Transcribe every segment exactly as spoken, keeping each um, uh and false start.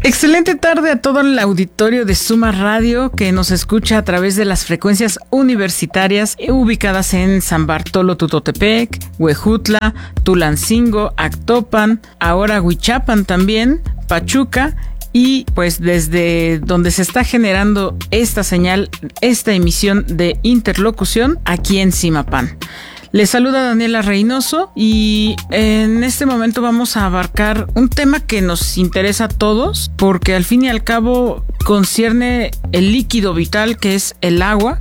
Excelente tarde a todo el auditorio de Suma Radio que nos escucha a través de las frecuencias universitarias ubicadas en San Bartolo Tutotepec, Huejutla, Tulancingo, Actopan, ahora Huichapan también, Pachuca y pues desde donde se está generando esta señal, esta emisión de interlocución aquí en Zimapán. Les saluda Daniela Reynoso y en este momento vamos a abarcar un tema que nos interesa a todos porque al fin y al cabo concierne el líquido vital que es el agua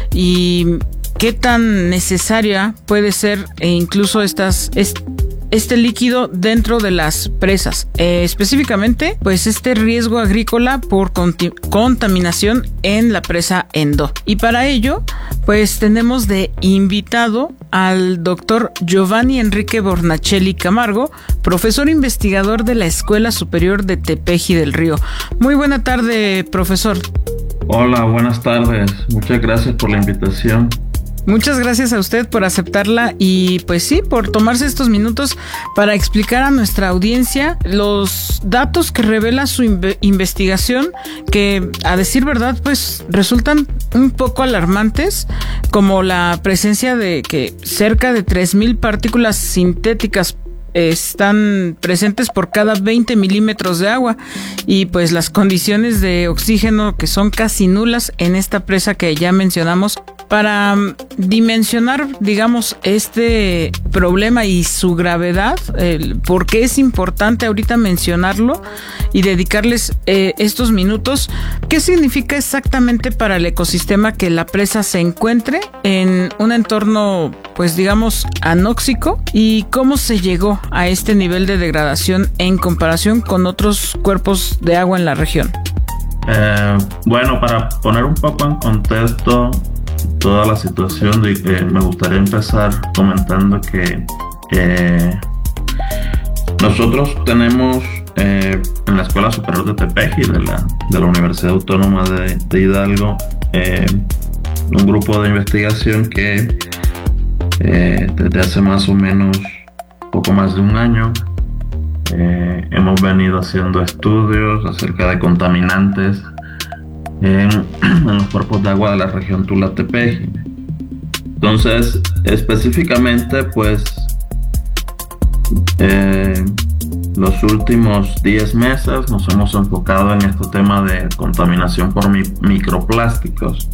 y qué tan necesaria puede ser e incluso estas... Est- este líquido dentro de las presas, eh, específicamente pues este riesgo agrícola por conti- contaminación en la presa Endo. Y para ello pues tenemos de invitado al doctor Giovanni Enrique Bornacelli Camargo, profesor investigador de la Escuela Superior de Tepeji del Río. Muy buena tarde, profesor. Hola, buenas tardes. Muchas gracias por la invitación. Muchas gracias a usted por aceptarla y pues sí, por tomarse estos minutos para explicar a nuestra audiencia los datos que revela su inve- investigación que, a decir verdad, pues resultan un poco alarmantes, como la presencia de que cerca de tres mil partículas sintéticas están presentes por cada veinte milímetros de agua y pues las condiciones de oxígeno que son casi nulas en esta presa que ya mencionamos. Para um, dimensionar, digamos, este problema y su gravedad, eh, por qué es importante ahorita mencionarlo y dedicarles eh, estos minutos, ¿qué significa exactamente para el ecosistema que la presa se encuentre en un entorno, pues digamos, anóxico y cómo se llegó a este nivel de degradación en comparación con otros cuerpos de agua en la región? Eh, bueno, para poner un poco en contexto toda la situación, de, eh, me gustaría empezar comentando que eh, nosotros tenemos eh, en la Escuela Superior de Tepeji de la, de la Universidad Autónoma de, de Hidalgo eh, un grupo de investigación que eh, desde hace más o menos poco más de un año eh, hemos venido haciendo estudios acerca de contaminantes En, en los cuerpos de agua de la región Tula-Tepeji. Entonces, específicamente, pues, eh, los últimos diez meses nos hemos enfocado en este tema de contaminación por mi- microplásticos.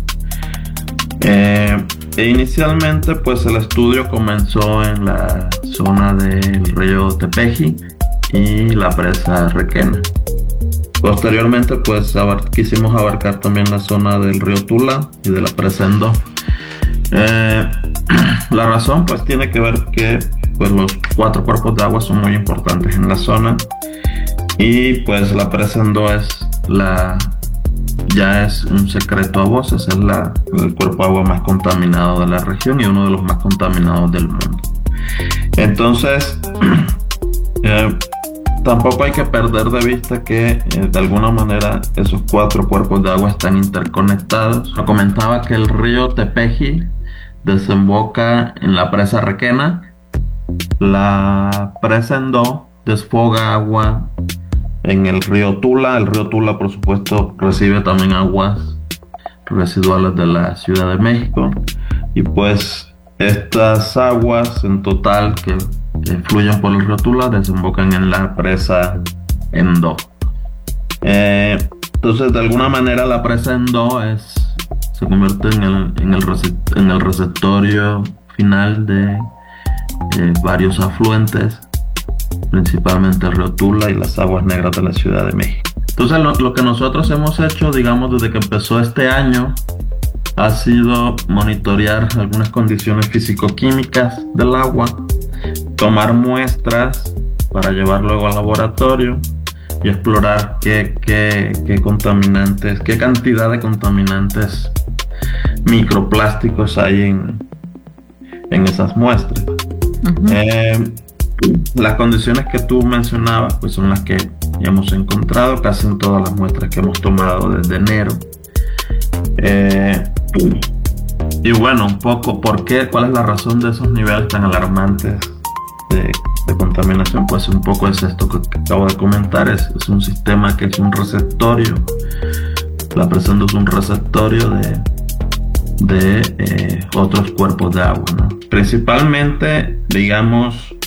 Eh, e inicialmente, pues, el estudio comenzó en la zona del río Tepeji y la presa Requena. Posteriormente, pues abar- quisimos abarcar también la zona del río Tula y de la presa Endo. Eh, la razón, pues, tiene que ver que pues, los cuatro cuerpos de agua son muy importantes en la zona y pues la presa Endo es la, ya es un secreto a voces, es la, el cuerpo de agua más contaminado de la región y uno de los más contaminados del mundo. Entonces, eh, tampoco hay que perder de vista que eh, de alguna manera esos cuatro cuerpos de agua están interconectados. Yo comentaba que el río Tepeji desemboca en la presa Requena. La presa Endo desfoga agua en el río Tula. El río Tula, por supuesto, recibe también aguas residuales de la Ciudad de México. Y pues estas aguas en total que que fluyen por el río Tula desembocan en la presa Endo. Eh, entonces, de alguna manera, la presa Endo es, se convierte en el, en el, recet, en el receptorio final de eh, varios afluentes, principalmente el río Tula y las aguas negras de la Ciudad de México. Entonces, lo, lo que nosotros hemos hecho, digamos, desde que empezó este año, ha sido monitorear algunas condiciones físico-químicas del agua, tomar muestras para llevar luego al laboratorio y explorar qué, qué, qué contaminantes, qué cantidad de contaminantes microplásticos hay en, en esas muestras. Uh-huh. Eh, las condiciones que tú mencionabas pues son las que hemos encontrado casi en todas las muestras que hemos tomado desde enero. Eh, y bueno, un poco, ¿por qué? ¿Cuál es la razón de esos niveles tan alarmantes de, de contaminación, pues un poco es esto que acabo de comentar, es, es un sistema que es un receptorio, la presión es un receptorio de, de eh, otros cuerpos de agua, ¿no? Principalmente, digamos,